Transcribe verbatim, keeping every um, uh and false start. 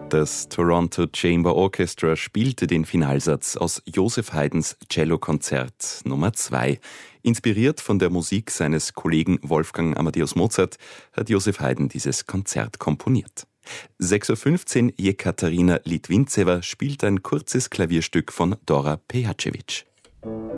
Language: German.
Das Toronto Chamber Orchestra spielte den Finalsatz aus Joseph Haydns Cellokonzert Nummer zwei. Inspiriert von der Musik seines Kollegen Wolfgang Amadeus Mozart hat Joseph Haydn dieses Konzert komponiert. sechs Uhr fünfzehn Jekaterina Litwinzewa spielt ein kurzes Klavierstück von Dora Pejacevic.